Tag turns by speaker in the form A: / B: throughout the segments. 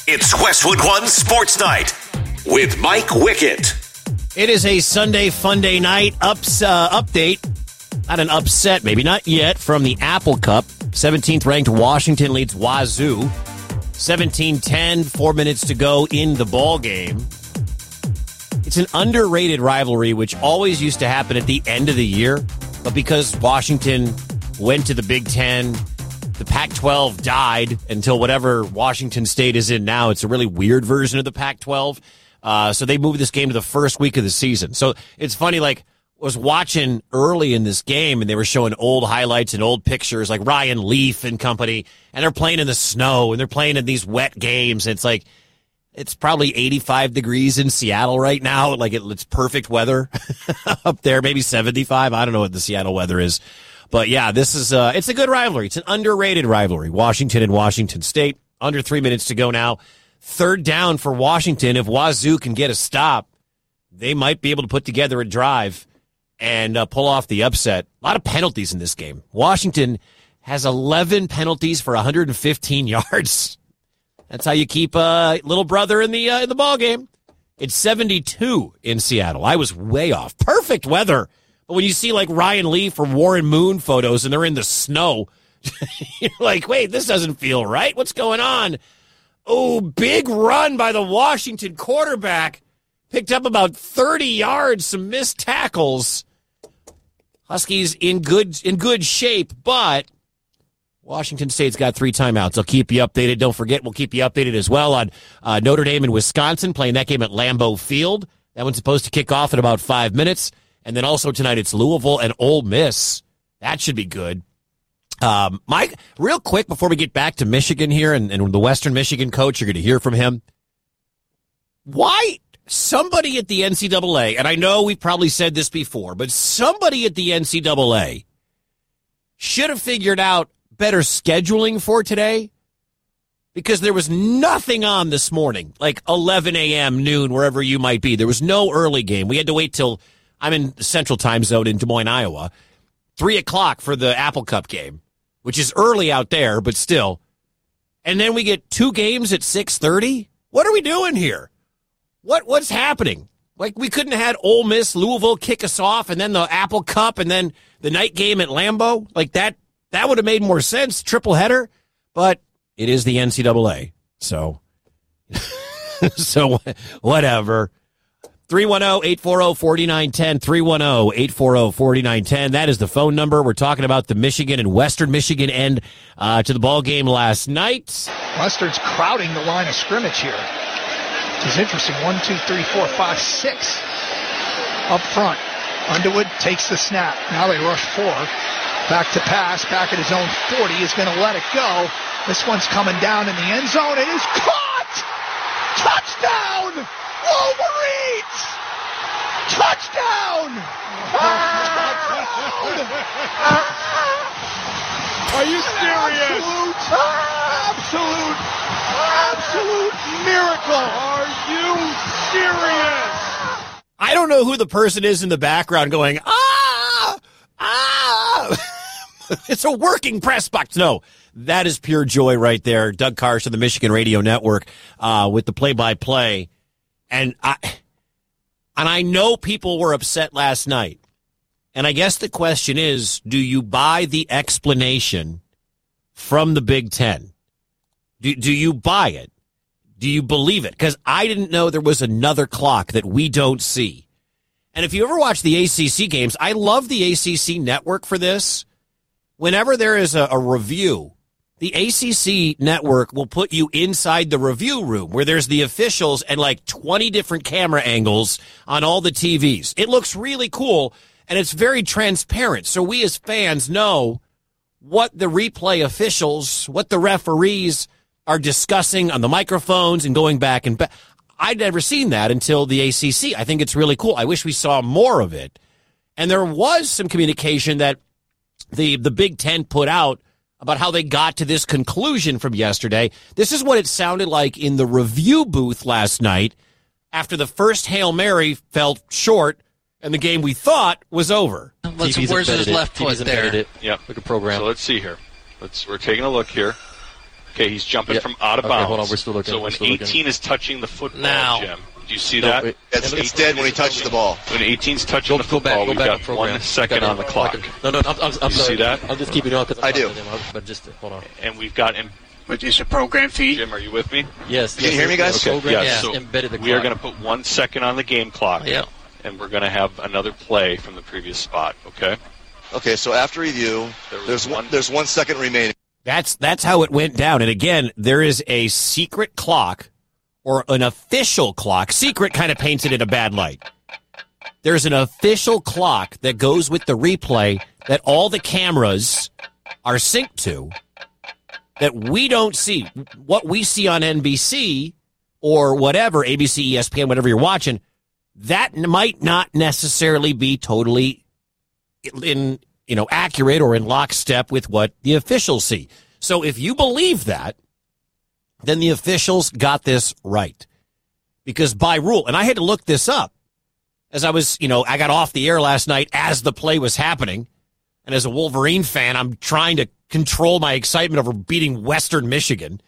A: It's Westwood One Sports Night with Mike Wickett.
B: It is a Sunday Funday night update. Not an upset, maybe not yet, from the Apple Cup. 17th ranked Washington leads Wazoo. 17-10, 4 minutes to go in the ball game. It's an underrated rivalry, which always used to happen at the end of the year. But because Washington went to the Big Ten, the Pac-12 died until whatever Washington State is in now. It's a really weird version of the Pac-12. So they moved this game to the first week of the season. So it's funny, like, I was watching early in this game, and they were showing old highlights and old pictures, like Ryan Leaf and company, and they're playing in the snow, and they're playing in these wet games. And it's like, it's probably 85 degrees in Seattle right now. Like, it's perfect weather up there, maybe 75. I don't know what the Seattle weather is. But, yeah, this is it's a good rivalry. It's an underrated rivalry, Washington and Washington State. Under 3 minutes to go now. Third down for Washington. If Wazoo can get a stop, they might be able to put together a drive and pull off the upset. A lot of penalties in this game. Washington has 11 penalties for 115 yards. That's how you keep little brother in the ball game. It's 72 in Seattle. I was way off. Perfect weather. But when you see like Ryan Leaf or Warren Moon photos and they're in the snow, you're like, wait, this doesn't feel right. What's going on? Oh, big run by the Washington quarterback. Picked up about 30 yards, some missed tackles. Huskies in good shape, but Washington State's got 3 timeouts. I'll keep you updated. Don't forget, we'll keep you updated as well on Notre Dame and Wisconsin playing that game at Lambeau Field. That one's supposed to kick off in about 5 minutes. And then also tonight it's Louisville and Ole Miss. That should be good. Mike, real quick before we get back to Michigan here and the Western Michigan coach, you're going to hear from him. Why somebody at the NCAA, and I know we've probably said this before, but somebody at the NCAA should have figured out better scheduling for today, because there was nothing on this morning, like 11 a.m., noon, wherever you might be. There was no early game. We had to wait till, I'm in the Central Time Zone in Des Moines, Iowa, 3 o'clock for the Apple Cup game, which is early out there, but still. And then we get 2 games at 6:30? What are we doing here? What's happening? Like, we couldn't have had Ole Miss, Louisville kick us off, and then the Apple Cup, and then the night game at Lambeau? Like, that would have made more sense, triple header. But it is the NCAA, so so whatever. 310-840-4910, 310-840-4910. That is the phone number. We're talking about the Michigan and Western Michigan end to the ball game last night.
C: Mustard's crowding the line of scrimmage here. Which is interesting. 1, 2, 3, 4, 5, 6 up front. Underwood takes the snap. Now they rush 4. Back to pass. Back at his own 40. Is going to let it go. This one's coming down in the end zone. It is caught! Touchdown! Wolverines! Touchdown!
D: Are you serious?
C: Absolute miracle.
D: Are you serious?
B: I don't know who the person is in the background going, ah! It's a working press box. No, that is pure joy right there. Doug Karsh of the Michigan Radio Network with the play-by-play. And I know people were upset last night. And I guess the question is, do you buy the explanation from the Big Ten? Do you buy it? Do you believe it? Because I didn't know there was another clock that we don't see. And if you ever watch the ACC games, I love the ACC network for this. Whenever there is a review, the ACC network will put you inside the review room where there's the officials and like 20 different camera angles on all the TVs. It looks really cool, and it's very transparent. So we as fans know what the replay officials, what the referees are discussing on the microphones and going back and back. I'd never seen that until the ACC. I think it's really cool. I wish we saw more of it. And there was some communication that the Big Ten put out about how they got to this conclusion from yesterday. This is what it sounded like in the review booth last night after the first Hail Mary fell short and the game we thought was over.
E: Where's his left foot there?
F: Yep.
E: Like a program.
F: So let's see here. We're taking a look here.
E: Okay, he's jumping from out of bounds.
F: Hold on, we're still looking.
E: So when 18 is touching the football,
B: now,
E: Jim, do you see that?
G: It's dead when he touches the ball.
E: When 18's touching the football, we've got 1 second on the clock.
F: No, I'm sorry.
E: See that?
F: I'll just keep it on because
G: I do.
F: But just hold on.
E: And we've got him.
C: Which is a program feed.
E: Jim, are you with me?
F: Yes.
G: Can you hear me, guys?
E: Okay. Yes. So
F: embedded the clock.
E: we are going to put 1 second on the game clock.
F: Yeah.
E: And we're going to have another play from the previous spot. Okay.
G: Okay. So after review, there's 1 second remaining.
B: That's how it went down. And again, there is a secret clock or an official clock. Secret kind of paints it in a bad light. There's an official clock that goes with the replay that all the cameras are synced to that we don't see. What we see on NBC or whatever, ABC, ESPN, whatever you're watching, that might not necessarily be totally accurate or in lockstep with what the officials see. So if you believe that, then the officials got this right. Because by rule, and I had to look this up as I was, I got off the air last night as the play was happening. And as a Wolverine fan, I'm trying to control my excitement over beating Western Michigan,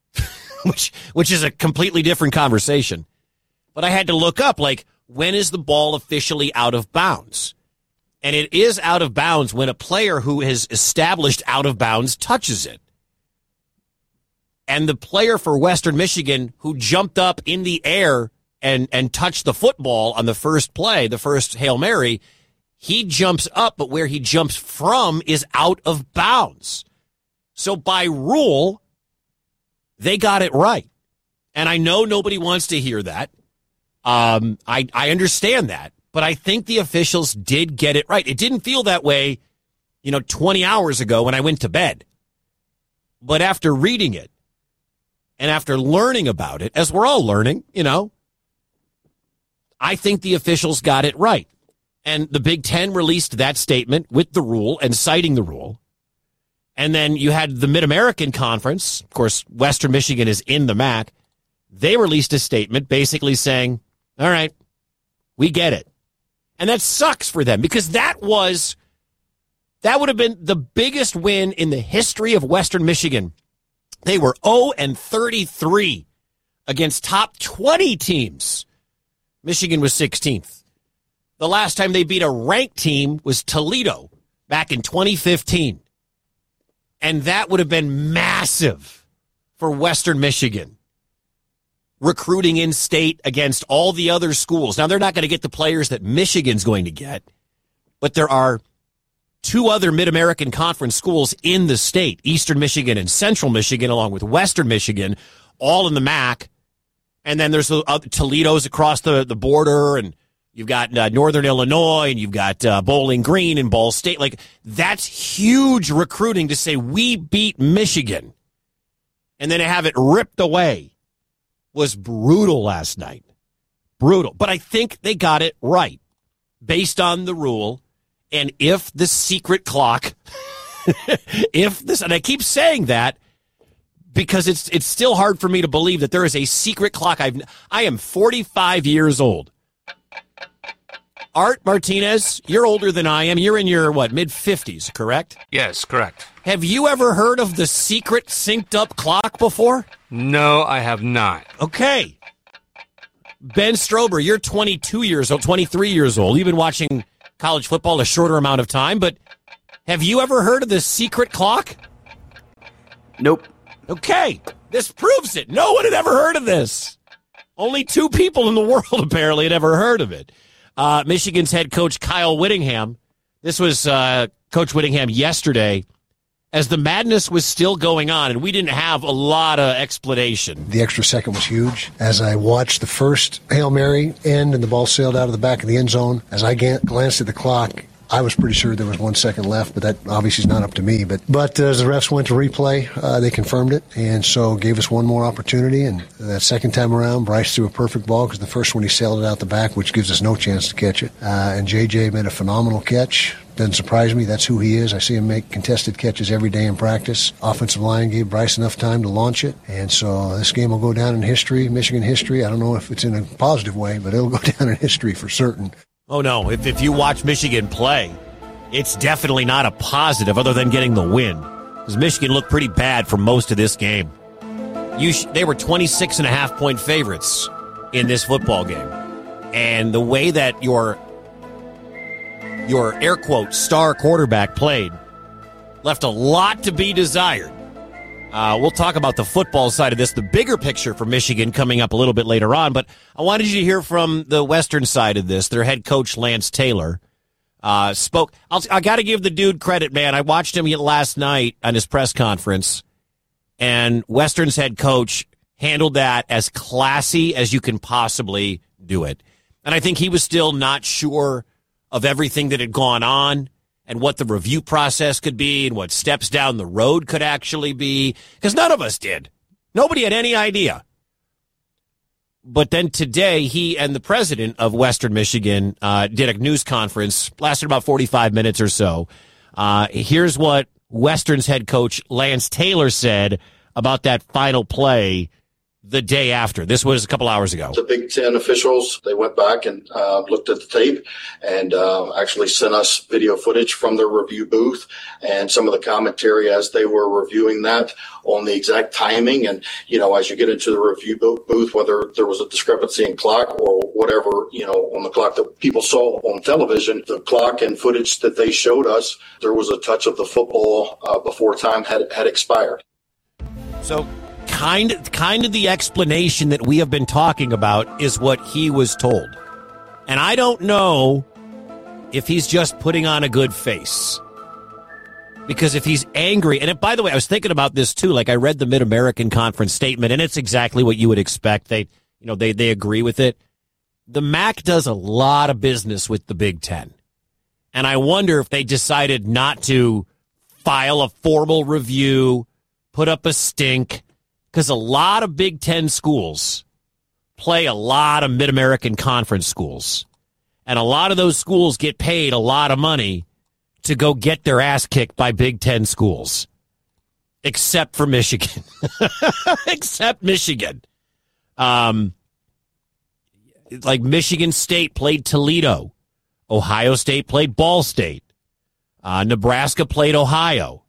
B: which is a completely different conversation. But I had to look up, when is the ball officially out of bounds? And it is out of bounds when a player who has established out of bounds touches it. And the player for Western Michigan who jumped up in the air and touched the football on the first play, the first Hail Mary, he jumps up, but where he jumps from is out of bounds. So by rule, they got it right. And I know nobody wants to hear that. I understand that. But I think the officials did get it right. It didn't feel that way, 20 hours ago when I went to bed. But after reading it and after learning about it, as we're all learning, I think the officials got it right. And the Big Ten released that statement with the rule and citing the rule. And then you had the Mid-American Conference. Of course, Western Michigan is in the MAC. They released a statement basically saying, all right, we get it. And that sucks for them because that would have been the biggest win in the history of Western Michigan. They were 0-33 against top 20 teams. Michigan was 16th. The last time they beat a ranked team was Toledo back in 2015. And that would have been massive for Western Michigan. Recruiting in state against all the other schools. Now, they're not going to get the players that Michigan's going to get, but there are 2 other Mid-American Conference schools in the state, Eastern Michigan and Central Michigan, along with Western Michigan, all in the MAC. And then there's Toledo's across the border, and you've got Northern Illinois, and you've got Bowling Green and Ball State. That's huge recruiting to say we beat Michigan. And then to have it ripped away was brutal last night. Brutal. But I think they got it right based on the rule. And if the secret clock, and I keep saying that because it's still hard for me to believe that there is a secret clock. I am 45 years old. Art Martinez, you're older than I am. You're in your, mid-50s, correct?
H: Yes, correct.
B: Have you ever heard of the secret synced-up clock before?
H: No, I have not.
B: Okay. Ben Strober, you're 22 years old, 23 years old. You've been watching college football a shorter amount of time, but have you ever heard of the secret clock?
I: Nope.
B: Okay. This proves it. No one had ever heard of this. Only 2 people in the world apparently had ever heard of it. Michigan's head coach Kyle Whittingham. This was Coach Whittingham yesterday as the madness was still going on, and we didn't have a lot of explanation.
J: The extra second was huge. As I watched the first Hail Mary end and the ball sailed out of the back of the end zone, as I glanced at the clock, I was pretty sure there was 1 second left, but that obviously is not up to me. But as the refs went to replay, they confirmed it, and so gave us one more opportunity. And that second time around, Bryce threw a perfect ball because the first one he sailed it out the back, which gives us no chance to catch it. And JJ made a phenomenal catch. Doesn't surprise me. That's who he is. I see him make contested catches every day in practice. Offensive line gave Bryce enough time to launch it. And so this game will go down in history, Michigan history. I don't know if it's in a positive way, but it'll go down in history for certain.
B: Oh, no. If you watch Michigan play, it's definitely not a positive other than getting the win. Because Michigan looked pretty bad for most of this game. They were 26.5-point favorites in this football game. And the way that your air quote star quarterback played left a lot to be desired. We'll talk about the football side of this, the bigger picture for Michigan coming up a little bit later on. But I wanted you to hear from the Western side of this. Their head coach, Lance Taylor, spoke. I got to give the dude credit, man. I watched him last night on his press conference, and Western's head coach handled that as classy as you can possibly do it. And I think he was still not sure of everything that had gone on and what the review process could be and what steps down the road could actually be, because none of us did. Nobody had any idea. But then today, he and the president of Western Michigan did a news conference, lasted about 45 minutes or so. Here's what Western's head coach Lance Taylor said about that final play the day after. This was a couple hours ago.
K: The Big Ten officials, they went back and looked at the tape and actually sent us video footage from their review booth and some of the commentary as they were reviewing that on the exact timing. And, as you get into the review booth, whether there was a discrepancy in clock or whatever, on the clock that people saw on television, the clock and footage that they showed us, there was a touch of the football before time had expired.
B: So kind of the explanation that we have been talking about is what he was told. And I don't know if he's just putting on a good face. Because if he's angry, and by the way, I was thinking about this too, like I read the Mid-American Conference statement, and it's exactly what you would expect. They agree with it. The MAC does a lot of business with the Big Ten. And I wonder if they decided not to file a formal review, put up a stink, because a lot of Big Ten schools play a lot of Mid-American Conference schools. And a lot of those schools get paid a lot of money to go get their ass kicked by Big Ten schools. Except for Michigan. Except Michigan. Like Michigan State played Toledo. Ohio State played Ball State. Nebraska played Ohio.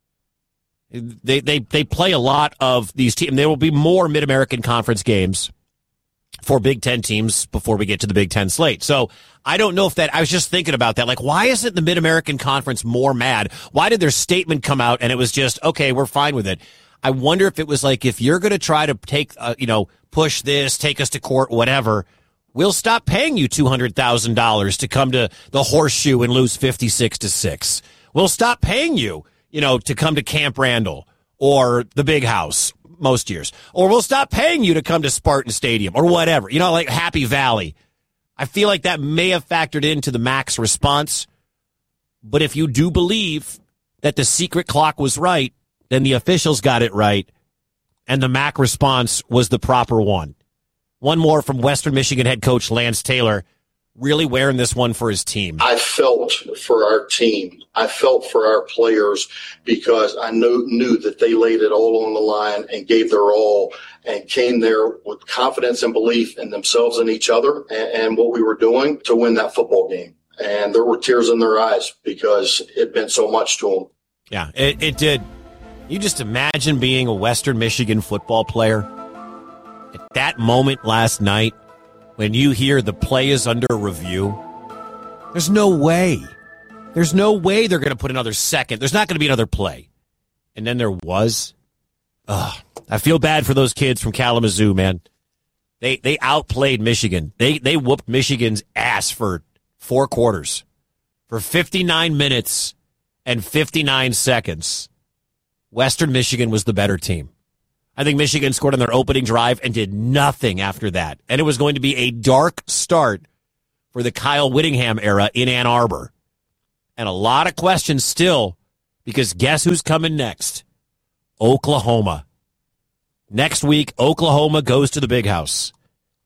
B: They play a lot of these teams. There will be more Mid-American Conference games for Big Ten teams before we get to the Big Ten slate. So I don't know if I was just thinking about that. Like, why isn't the Mid-American Conference more mad? Why did their statement come out and it was just, okay, we're fine with it? I wonder if it was like, if you're going to try to take, push this, take us to court, whatever, we'll stop paying you $200,000 to come to the Horseshoe and lose 56-6. We'll stop paying you, to come to Camp Randall or the Big House most years. Or we'll stop paying you to come to Spartan Stadium or whatever, like Happy Valley. I feel like that may have factored into the MAC's response. But if you do believe that the secret clock was right, then the officials got it right, and the MAC response was the proper one. One more from Western Michigan head coach Lance Taylor, really wearing this one for his team.
K: I felt for our team. I felt for our players because I knew that they laid it all on the line and gave their all and came there with confidence and belief in themselves and each other and what we were doing to win that football game. And there were tears in their eyes because it meant so much to them.
B: Yeah, it did. You just imagine being a Western Michigan football player at that moment last night when you hear the play is under review. There's no way. There's no way they're going to put another second. There's not going to be another play. And then there was. I feel bad for those kids from Kalamazoo, man. They outplayed Michigan. They whooped Michigan's ass for 4 quarters. For 59 minutes and 59 seconds. Western Michigan was the better team. I think Michigan scored on their opening drive and did nothing after that. And it was going to be a dark start for the Kyle Whittingham era in Ann Arbor. And a lot of questions still, because guess who's coming next? Oklahoma. Next week, Oklahoma goes to the Big House.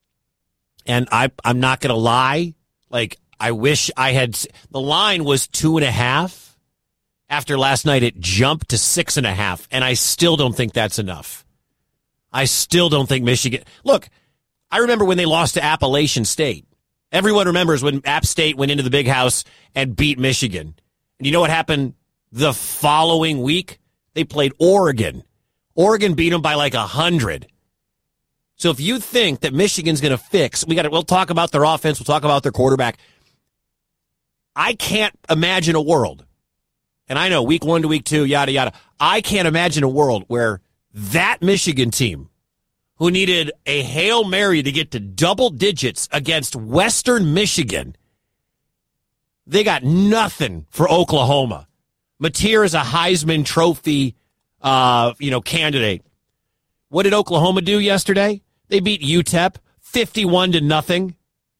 B: And I'm not going to lie. Like, I wish I had. The line was 2.5. After last night, it jumped to 6.5. And I still don't think that's enough. I still don't think Michigan. Look, I remember when they lost to Appalachian State. Everyone remembers when App State went into the Big House and beat Michigan. And you know what happened the following week? They played Oregon. Oregon beat them by like 100. So if you think that Michigan's going to fix, we'll talk about their offense, we'll talk about their quarterback. I can't imagine a world, and I know week 1 to week 2, yada, yada. I can't imagine a world where that Michigan team, who needed a Hail Mary to get to double digits against Western Michigan, they got nothing for Oklahoma. Mateer is a Heisman Trophy candidate. What did Oklahoma do yesterday? They beat UTEP 51-0.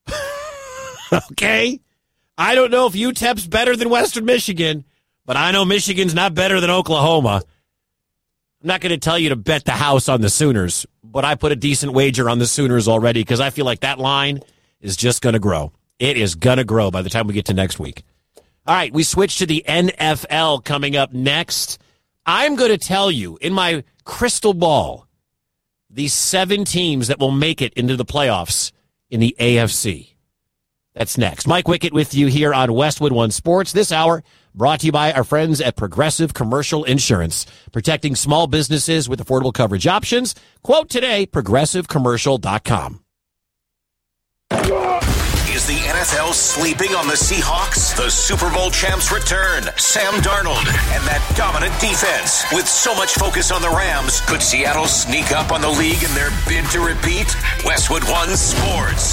B: Okay? I don't know if UTEP's better than Western Michigan, but I know Michigan's not better than Oklahoma. I'm not going to tell you to bet the house on the Sooners, but I put a decent wager on the Sooners already because I feel like that line is just going to grow. It is going to grow by the time we get to next week. All right, we switch to the NFL coming up next. I'm going to tell you in my crystal ball the 7 teams that will make it into the playoffs in the AFC. That's next. Mike Wickett with you here on Westwood One Sports. This hour brought to you by our friends at Progressive Commercial Insurance, protecting small businesses with affordable coverage options. Quote today, progressivecommercial.com.
A: Is the NFL sleeping on the Seahawks? The Super Bowl champs return. Sam Darnold and that dominant defense. With so much focus on the Rams, could Seattle sneak up on the league in their bid to repeat? Westwood One Sports.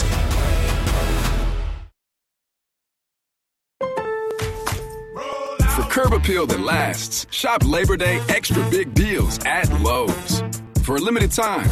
L: For curb appeal that lasts, shop Labor Day extra big deals at Lowe's. For a limited time,